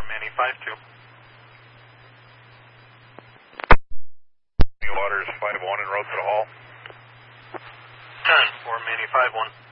Manny 5-2. Waters 5-1 en route to the hall. 10 for Manny 5-1.